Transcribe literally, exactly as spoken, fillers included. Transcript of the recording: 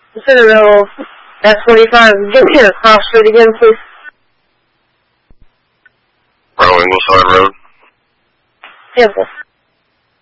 Centerville, S forty-five, get me to cross street again, please. Row Ingleside Road. Cancel.